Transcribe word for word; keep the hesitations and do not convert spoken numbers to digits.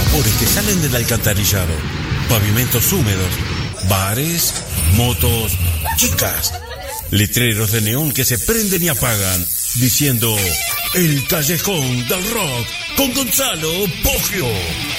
vapores que salen del alcantarillado, pavimentos húmedos, bares, motos, chicas, letreros de neón que se prenden y apagan, diciendo: el callejón del rock con Gonzalo Poggio.